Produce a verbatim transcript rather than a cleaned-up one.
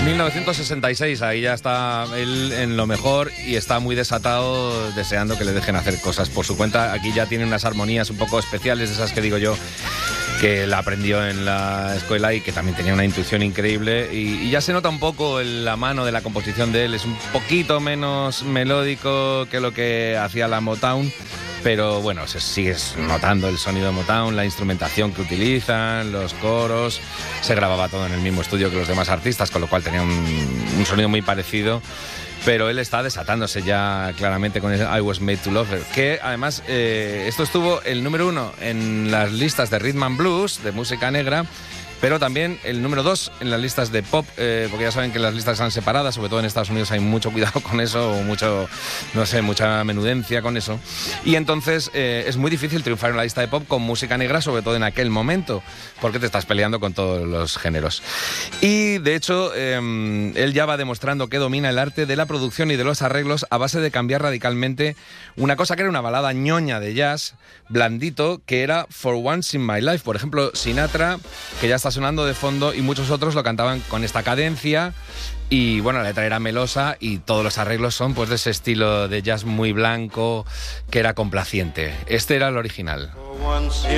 mil novecientos sesenta y seis, ahí ya está él en lo mejor y está muy desatado, deseando que le dejen hacer cosas por su cuenta. Aquí ya tiene unas armonías un poco especiales, de esas que digo yo, que la aprendió en la escuela y que también tenía una intuición increíble. Y, y ya se nota un poco en la mano de la composición de él, es un poquito menos melódico que lo que hacía la Motown. Pero bueno, se sigue notando el sonido de Motown, la instrumentación que utilizan, los coros. Se grababa todo en el mismo estudio que los demás artistas, con lo cual tenía un, un sonido muy parecido. Pero él está desatándose ya claramente con el I Was Made to Love Her, que además eh, esto estuvo el número uno en las listas de Rhythm and Blues, de música negra, pero también el número dos en las listas de pop, eh, porque ya saben que las listas están separadas, sobre todo en Estados Unidos hay mucho cuidado con eso, o mucho, no sé, mucha menudencia con eso. Y entonces eh, es muy difícil triunfar en la lista de pop con música negra, sobre todo en aquel momento, porque te estás peleando con todos los géneros. Y de hecho, eh, él ya va demostrando que domina el arte de la producción y de los arreglos a base de cambiar radicalmente una cosa que era una balada ñoña de jazz, blandito, que era For Once in My Life. Por ejemplo, Sinatra, que ya está sonando de fondo, y muchos otros lo cantaban con esta cadencia, y bueno, la letra era melosa y todos los arreglos son pues de ese estilo de jazz muy blanco que era complaciente. Este era el original. For once